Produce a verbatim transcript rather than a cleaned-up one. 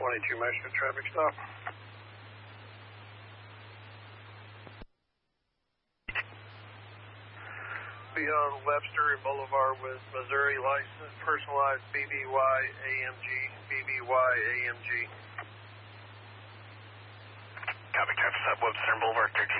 twenty-two Mexico traffic stop. Be on Webster Boulevard with Missouri license, personalized B B Y A M G, B B Y A M G. Copy, traffic stop, Webster Boulevard, thirteen